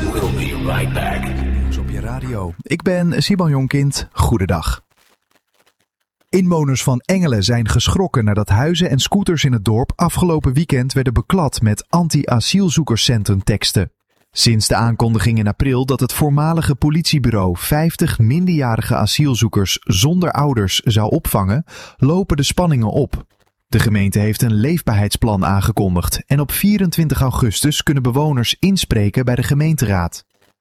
We'll be right back. Nieuws op je radio. Ik ben Simon Jonkind. Goedendag. Inwoners van Engelen zijn geschrokken nadat huizen en scooters in het dorp afgelopen weekend werden beklad met anti-asielzoekerscentrum teksten. Sinds de aankondiging in april dat het voormalige politiebureau 50 minderjarige asielzoekers zonder ouders zou opvangen, lopen de spanningen op. De gemeente heeft een leefbaarheidsplan aangekondigd en op 24 augustus kunnen bewoners inspreken bij de gemeenteraad.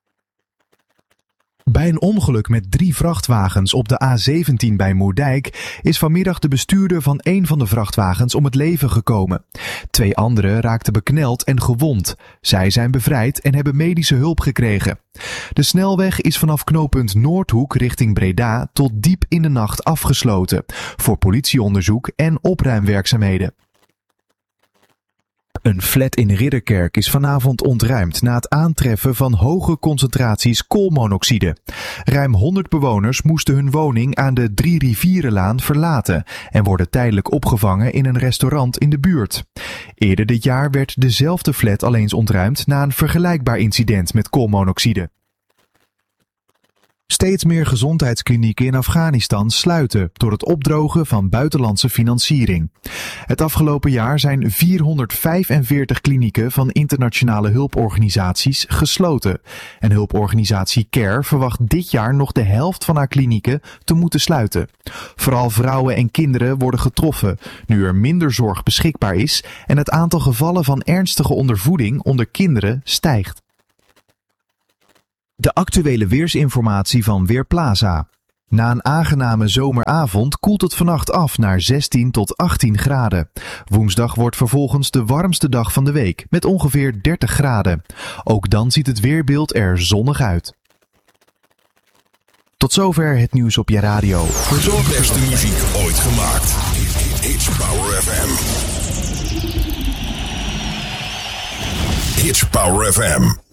Bij een ongeluk met 3 vrachtwagens op de A17 bij Moerdijk is vanmiddag de bestuurder van één van de vrachtwagens om het leven gekomen. 2 anderen raakten bekneld en gewond. Zij zijn bevrijd en hebben medische hulp gekregen. De snelweg is vanaf knooppunt Noordhoek richting Breda tot diep in de nacht afgesloten voor politieonderzoek en opruimwerkzaamheden. Een flat in Ridderkerk is vanavond ontruimd na het aantreffen van hoge concentraties koolmonoxide. Ruim 100 bewoners moesten hun woning aan de 3 Rivierenlaan verlaten en worden tijdelijk opgevangen in een restaurant in de buurt. Eerder dit jaar werd dezelfde flat al eens ontruimd na een vergelijkbaar incident met koolmonoxide. Steeds meer gezondheidsklinieken in Afghanistan sluiten door het opdrogen van buitenlandse financiering. Het afgelopen jaar zijn 445 klinieken van internationale hulporganisaties gesloten. En hulporganisatie CARE verwacht dit jaar nog de helft van haar klinieken te moeten sluiten. Vooral vrouwen en kinderen worden getroffen, nu er minder zorg beschikbaar is en het aantal gevallen van ernstige ondervoeding onder kinderen stijgt. De actuele weersinformatie van Weerplaza. Na een aangename zomeravond koelt het vannacht af naar 16 tot 18 graden. Woensdag wordt vervolgens de warmste dag van de week met ongeveer 30 graden. Ook dan ziet het weerbeeld er zonnig uit. Tot zover het nieuws op je radio. De beste muziek ooit gemaakt. It's Power FM. It's Power FM.